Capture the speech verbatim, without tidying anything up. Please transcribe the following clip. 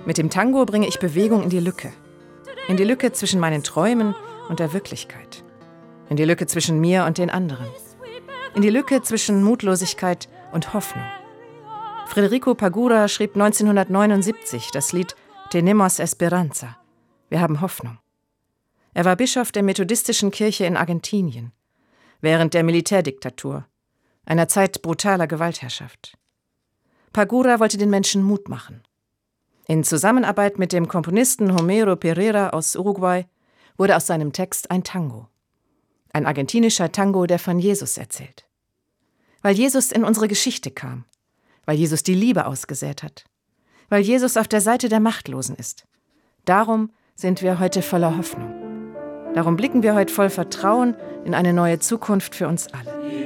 Mit dem Tango bringe ich Bewegung in die Lücke. In die Lücke zwischen meinen Träumen und der Wirklichkeit. In die Lücke zwischen mir und den anderen. In die Lücke zwischen Mutlosigkeit und Hoffnung. Federico Pagura schrieb neunzehnhundertneunundsiebzig das Lied Tenemos Esperanza. Wir haben Hoffnung. Er war Bischof der methodistischen Kirche in Argentinien. Während der Militärdiktatur. Einer Zeit brutaler Gewaltherrschaft. Pagura wollte den Menschen Mut machen. In Zusammenarbeit mit dem Komponisten Homero Pereira aus Uruguay wurde aus seinem Text ein Tango. Ein argentinischer Tango, der von Jesus erzählt. Weil Jesus in unsere Geschichte kam. Weil Jesus die Liebe ausgesät hat. Weil Jesus auf der Seite der Machtlosen ist. Darum sind wir heute voller Hoffnung. Darum blicken wir heute voll Vertrauen in eine neue Zukunft für uns alle.